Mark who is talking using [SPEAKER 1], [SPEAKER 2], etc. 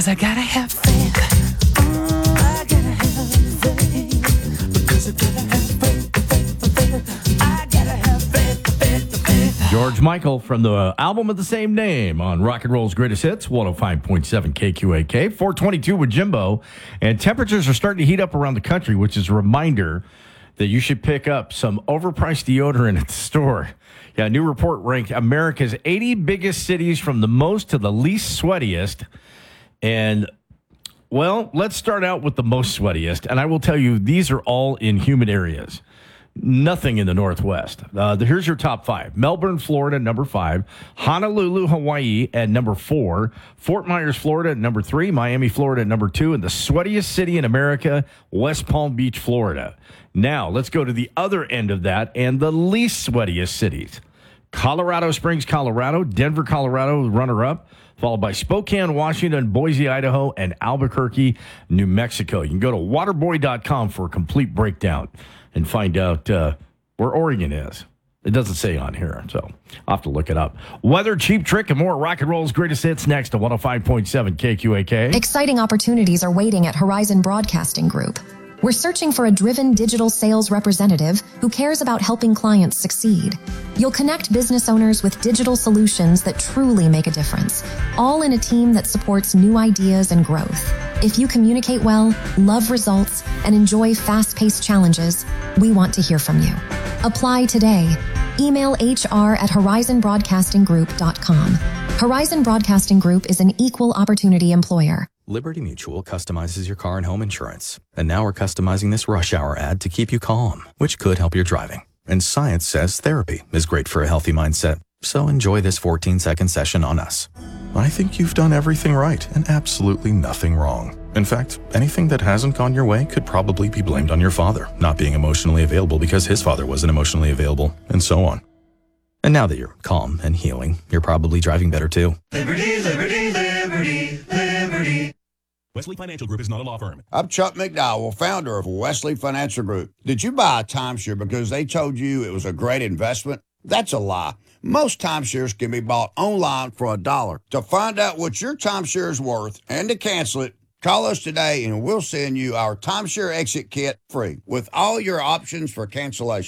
[SPEAKER 1] 'Cause I gotta have faith. I gotta have faith. Because I gotta have faith. I gotta have faith.
[SPEAKER 2] George Michael from the album of the same name on Rock and Roll's Greatest Hits, 105.7 KQAK, 422 with Jimbo. And temperatures are starting to heat up around the country, which is a reminder that you should pick up some overpriced deodorant at the store. Yeah, a new report ranked America's 80 biggest cities from the most to the least sweatiest. And, well, let's start out with the most sweatiest. And I will tell you, these are all in humid areas. Nothing in the Northwest. Here's your top five. Melbourne, Florida, number 5. Honolulu, Hawaii at number 4. Fort Myers, Florida at number 3. Miami, Florida at number 2. And the sweatiest city in America, West Palm Beach, Florida. Now, let's go to the other end of that and the least sweatiest cities. Colorado Springs, Colorado. Denver, Colorado, runner-up. Followed by Spokane, Washington, Boise, Idaho, and Albuquerque, New Mexico. You can go to waterboy.com for a complete breakdown and find out where Oregon is. It doesn't say on here, so I'll have to look it up. Weather, Cheap Trick, and more Rock and Roll's Greatest Hits next to 105.7 KQAK.
[SPEAKER 3] Exciting opportunities are waiting at Horizon Broadcasting Group. We're searching for a driven digital sales representative who cares about helping clients succeed. You'll connect business owners with digital solutions that truly make a difference, all in a team that supports new ideas and growth. If you communicate well, love results, and enjoy fast-paced challenges, we want to hear from you. Apply today. Email hr@horizonbroadcastinggroup.com. Horizon Broadcasting Group is an equal opportunity employer.
[SPEAKER 4] Liberty Mutual customizes your car and home insurance. And now we're customizing this rush hour ad to keep you calm, which could help your driving. And science says therapy is great for a healthy mindset. So enjoy this 14-second session on us. I think you've done everything right and absolutely nothing wrong. In fact, anything that hasn't gone your way could probably be blamed on your father not being emotionally available because his father wasn't emotionally available, and so on. And now that you're calm and healing, you're probably driving better too.
[SPEAKER 5] Liberty, liberty, liberty, liberty.
[SPEAKER 6] Wesley Financial Group is not a law firm.
[SPEAKER 7] I'm Chuck McDowell, founder of Wesley Financial Group. Did you buy a timeshare because they told you it was a great investment? That's a lie. Most timeshares can be bought online for $1. To find out what your timeshare is worth and to cancel it, call us today and we'll send you our timeshare exit kit free with all your options for cancellation.